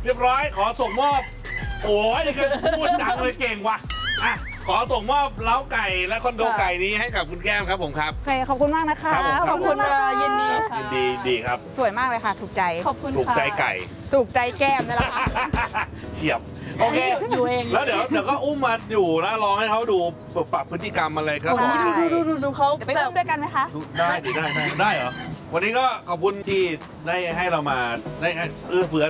รียบร้อยขอส่งมอบโอ้ยนี่ก็พูดดังเลยเก่งว่ะอ่ะขอส่งมอบเล้าไก่และคอนโดไก่นี้ให้กับคุณแก้มครับผมครับโอเคขอบคุณมากนะคะครับผมขอบคุณค่ะยินดีครับค่ะยินดีดีครับสวยมากเลยค่ะ ถูกใจขอบคุณถูกค่ะใจไก่ถูกใจแก้มนี่แหละค่ะเฉียบโอเคอยู่เองแล้วเดี๋ยวก็อุ้มมาอยู่แล้วลองให้เขาดูปรับพฤติกรรมอะไรก็สอนได้ดูเขาจะไปอุ้มด้วยกันไหมคะได้ดิได้เหรอวันนี้ก็ขอบคุณที่ได้ให้เรามาได้เอื้อเฟื้อ